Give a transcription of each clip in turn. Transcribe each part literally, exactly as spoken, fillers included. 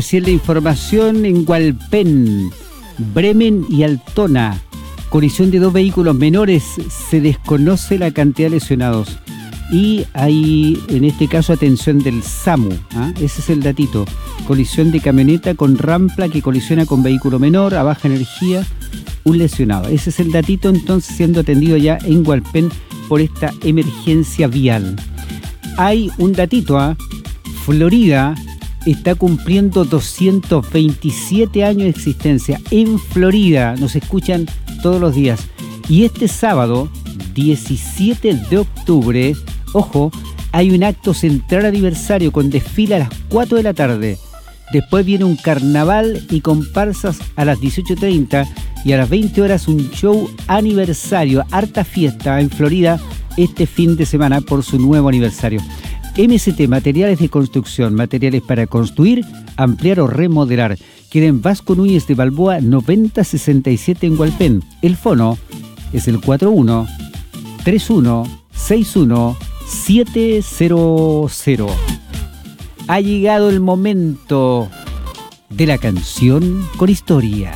Si en la información en Hualpén, Bremen y Altona, colisión de dos vehículos menores, se desconoce la cantidad de lesionados. Y hay, en este caso, atención del SAMU, ¿ah? Ese es el datito. Colisión de camioneta con rampla que colisiona con vehículo menor a baja energía, un lesionado. Ese es el datito, entonces, siendo atendido ya en Hualpén por esta emergencia vial. Hay un datito, ¿ah? Florida está cumpliendo doscientos veintisiete años de existencia. En Florida nos escuchan todos los días. Y este sábado, diecisiete de octubre, ojo, hay un acto central aniversario con desfile a las cuatro de la tarde. Después viene un carnaval y comparsas a las dieciocho treinta y a las veinte horas un show aniversario, harta fiesta en Florida este fin de semana por su nuevo aniversario. M S T, materiales de construcción, materiales para construir, ampliar o remodelar. Queda en Vasco Núñez de Balboa noventa sesenta y siete en Hualpén. El fono es el cuatro uno tres uno seis uno siete cero cero. Ha llegado el momento de la canción con historia.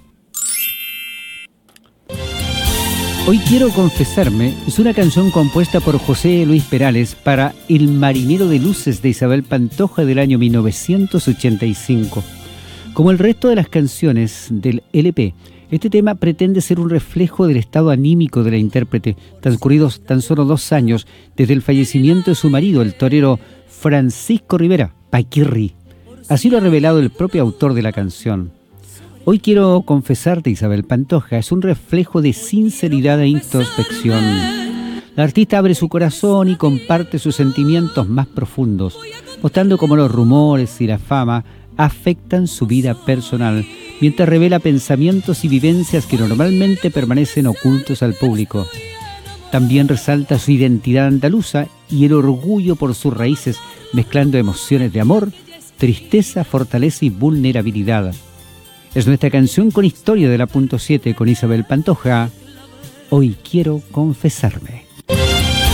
Hoy quiero confesarme es una canción compuesta por José Luis Perales para El marinero de luces de Isabel Pantoja del año mil novecientos ochenta y cinco. Como el resto de las canciones del L P, este tema pretende ser un reflejo del estado anímico de la intérprete, transcurridos tan solo dos años desde el fallecimiento de su marido, el torero Francisco Rivera, Paquirri. Así lo ha revelado el propio autor de la canción. Hoy quiero confesarte, Isabel Pantoja, es un reflejo de sinceridad e introspección. La artista abre su corazón y comparte sus sentimientos más profundos, mostrando cómo los rumores y la fama afectan su vida personal, mientras revela pensamientos y vivencias que normalmente permanecen ocultos al público. También resalta su identidad andaluza y el orgullo por sus raíces, mezclando emociones de amor, tristeza, fortaleza y vulnerabilidad. Es nuestra canción con historia de la punto siete con Isabel Pantoja. Hoy quiero confesarme.